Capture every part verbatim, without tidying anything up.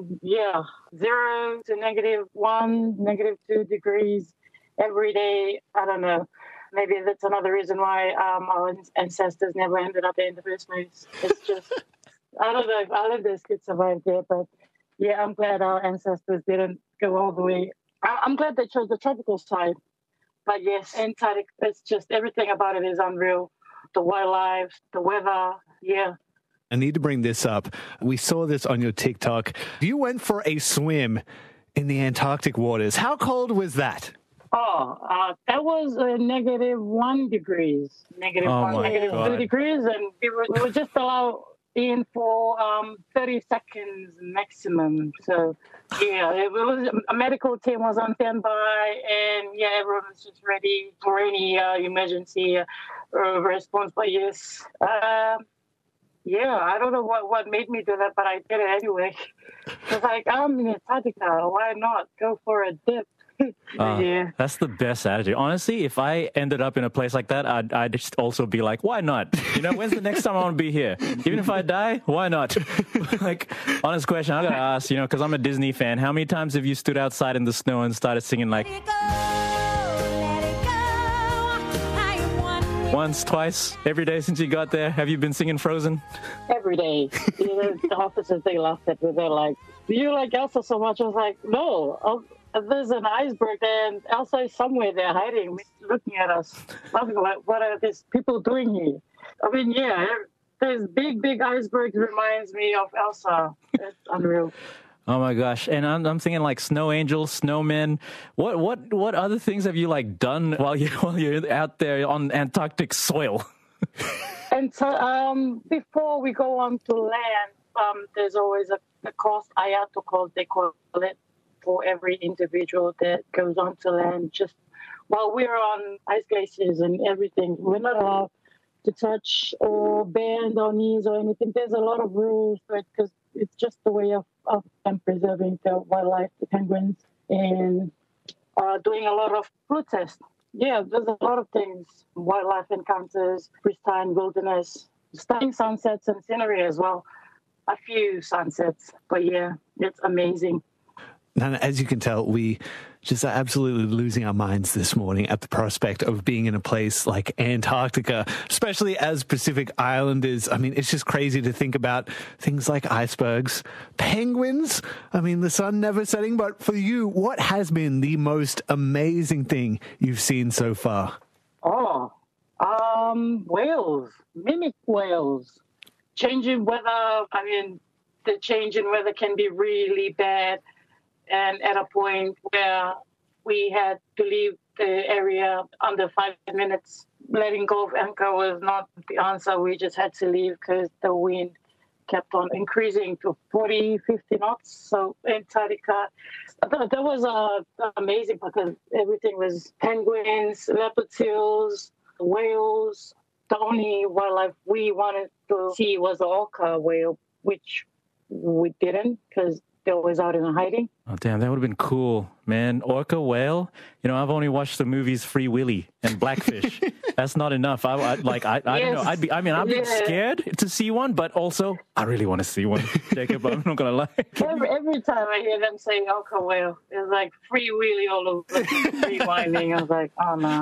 yeah, zero to negative one, negative two degrees every day. I don't know. Maybe that's another reason why um, our ancestors never ended up there in the first place. It's just, I don't know if all of this could survive there, but yeah, I'm glad our ancestors didn't go all the way. I- I'm glad they chose the tropical side. But yes, Antarctica, it's just everything about it is unreal. The wildlife, the weather, yeah. I need to bring this up. We saw this on your TikTok. You went for a swim in the Antarctic waters. How cold was that? Oh, uh, that was uh, negative one degrees, negative Oh one, my negative God. two degrees, and we were, we were just allowed in for um, thirty seconds maximum. So, yeah, it was a medical team was on standby, and yeah, everyone was just ready for any uh, emergency uh, response. But yes, um, yeah, I don't know what, what made me do that, but I did it anyway. It's like, I'm in Antarctica, why not go for a dip? Uh, Yeah. That's the best attitude. Honestly, if I ended up in a place like that, I'd, I'd just also be like, why not? You know, when's the next time I want to be here? Even if I die, why not? Like, honest question, I gotta ask, you know, because I'm a Disney fan, how many times have you stood outside in the snow and started singing like... Once, twice, every day since you got there? Have you been singing Frozen? Every day. You know, the officers, they laughed at me. They're like, do you like Elsa so much? I was like, no. I'll, there's an iceberg there, and Elsa is somewhere there hiding, looking at us. Laughing like, what are these people doing here? I mean, yeah, this big, big iceberg reminds me of Elsa. It's unreal. Oh my gosh! And I'm I'm thinking like snow angels, snowmen. What what what other things have you like done while you while you're out there on Antarctic soil? And so um, before we go on to land, um, there's always a, a course, Ayato course, they call it, for every individual that goes on to land. Just while we're on ice glaciers and everything, we're not allowed to touch or bend our knees or anything. There's a lot of rules for it because it's just the way of, of them preserving the wildlife, the penguins, and uh, doing a lot of flu tests. Yeah, there's a lot of things, wildlife encounters, pristine wilderness, stunning sunsets and scenery as well. A few sunsets, but yeah, it's amazing. And as you can tell, we just are absolutely losing our minds this morning at the prospect of being in a place like Antarctica, especially as Pacific Islanders. I mean, it's just crazy to think about things like icebergs, penguins. I mean, the sun never setting. But for you, what has been the most amazing thing you've seen so far? Oh, um, whales, mimic whales. Changing weather, I mean, the change in weather can be really bad. And at a point where we had to leave the area under five minutes, letting go of anchor was not the answer. We just had to leave because the wind kept on increasing to forty, fifty knots. So Antarctica, that was uh, amazing because everything was penguins, leopard seals, whales. The only wildlife we wanted to see was the orca whale, which we didn't because they were always out in hiding. Oh, damn, that would have been cool, man. Orca whale? You know, I've only watched the movies Free Willy and Blackfish. That's not enough. I, I like, I, I Yes. don't know. I'd be, I mean, I'd be Yeah. scared to see one, but also, I really want to see one, Jacob. I'm not going to lie. Every, every time I hear them say orca whale, it's like Free Willy all over, rewinding. I was like, oh, no.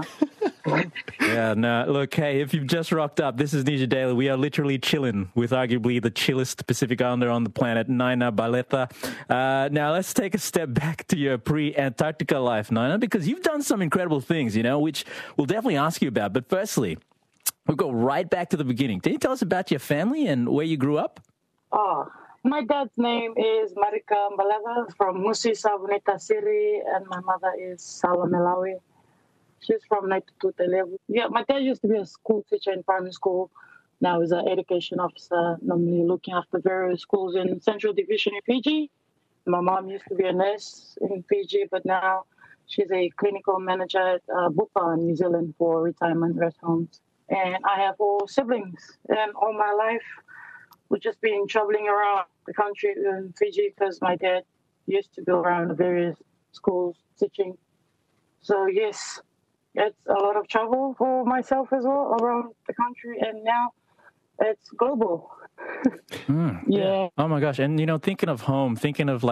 Yeah, no, look, hey, if you've just rocked up, this is Ninja Daily. We are literally chilling with arguably the chillest Pacific Islander on the planet, Naina Baleta. Uh, now, let's take a step back to your pre-Antarctica life, Naina, because you've done some incredible things, you know, which we'll definitely ask you about. But firstly, we'll go right back to the beginning. Can you tell us about your family and where you grew up? Oh, my dad's name is Marika Mbaleva from Musi Savunita City, and my mother is Salwa Melawi. She's from Naitututelevu. Yeah, my dad used to be a school teacher in primary school. Now he's an education officer, normally looking after various schools in Central Division in Fiji. My mom used to be a nurse in Fiji, but now she's a clinical manager at uh, Bupa in New Zealand for retirement rest homes. And I have four siblings. And all my life, we've just been traveling around the country in Fiji because my dad used to go around the various schools teaching. So, yes, it's a lot of travel for myself as well around the country. And now it's global. Mm, yeah. Oh, my gosh. And, you know, thinking of home, thinking of like,